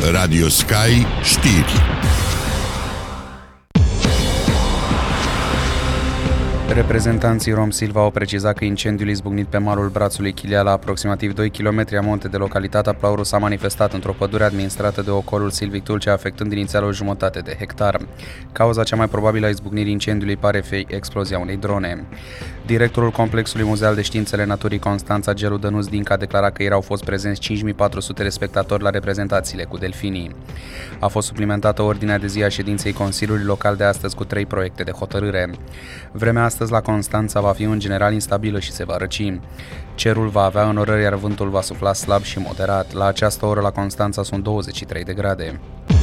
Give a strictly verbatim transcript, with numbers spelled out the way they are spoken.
Radio Sky Știri. Reprezentanții Rom Silva au precizat că incendiul izbucnit pe malul brațului Chilea la aproximativ doi kilometri amonte de localitatea Plauru s-a manifestat într-o pădure administrată de Ocolul Silvic Tulcea, afectând inițial o jumătate de hectar. Cauza cea mai probabilă a izbucnirii incendiului pare fi explozia unei drone. Directorul Complexului Muzeal de Științele Naturii Constanța Gelu Dănuț Dincă a declarat că ieri au fost prezenți cinci mii patru sute de spectatori la reprezentațiile cu delfinii. A fost suplimentată ordinea de zi a ședinței Consiliului Local de astăzi cu trei proiecte de hotărâre. Vremea astăzi la Constanța va fi în general instabilă și se va răci. Cerul va avea înnorări, iar vântul va sufla slab și moderat. La această oră la Constanța sunt douăzeci și trei de grade.